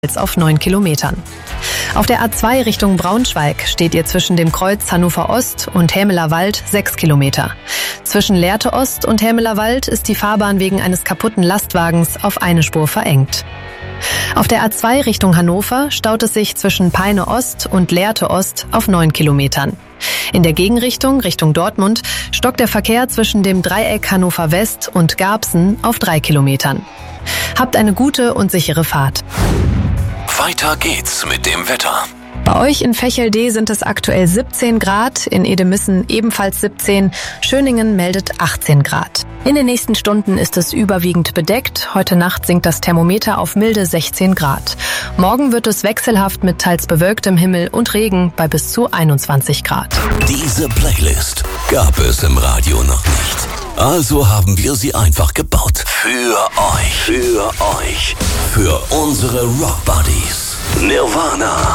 auf 9 Kilometern. Auf der A2 Richtung Braunschweig steht ihr zwischen dem Kreuz Hannover Ost und Hämeler Wald 6 Kilometer. Zwischen Lehrte Ost und Hämeler Wald ist die Fahrbahn wegen eines kaputten Lastwagens auf eine Spur verengt. Auf der A2 Richtung Hannover staut es sich zwischen Peine Ost und Lehrte Ost auf 9 Kilometern. In der Gegenrichtung, Richtung Dortmund, stockt der Verkehr zwischen dem Dreieck Hannover West und Garbsen auf 3 Kilometern. Habt eine gute und sichere Fahrt. Weiter geht's mit dem Wetter. Bei euch in Vechelde sind es aktuell 17 Grad, in Edemissen ebenfalls 17, Schöningen meldet 18 Grad. In den nächsten Stunden ist es überwiegend bedeckt, heute Nacht sinkt das Thermometer auf milde 16 Grad. Morgen wird es wechselhaft mit teils bewölktem Himmel und Regen bei bis zu 21 Grad. Diese Playlist gab es im Radio noch nicht. Also haben wir sie einfach gebaut. Für euch. Für unsere Rock Buddies. Nirvana.